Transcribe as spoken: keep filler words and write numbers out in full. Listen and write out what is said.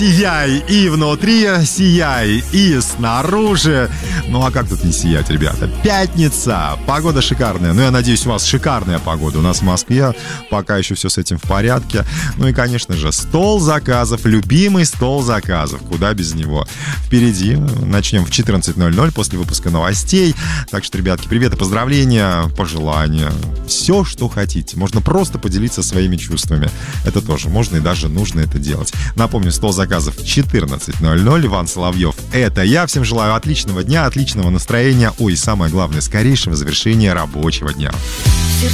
Сияй и внутри, сияй и снаружи. Ну а как тут не сиять, ребята? Пятница, погода шикарная. Ну я надеюсь, у вас шикарная погода. У нас в Москве пока еще все с этим в порядке. Ну и, конечно же, стол заказов, любимый стол заказов. Куда без него? Впереди. Начнем в четырнадцать ноль ноль после выпуска новостей. Так что, ребятки, привет и поздравления, пожелания. Все, что хотите. Можно просто поделиться своими чувствами. Это тоже можно и даже нужно это делать. Напомню, стол заказов в четырнадцать ноль ноль. Иван Соловьев, это я. Всем желаю отличного дня, отличного настроения. Ой, самое главное, скорейшего завершения рабочего дня.